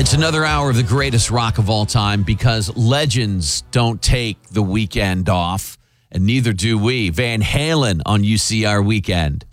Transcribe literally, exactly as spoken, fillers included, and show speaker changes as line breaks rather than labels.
It's another hour of the greatest rock of all time because legends don't take the weekend off, and neither do we. Van Halen on U C R Weekend.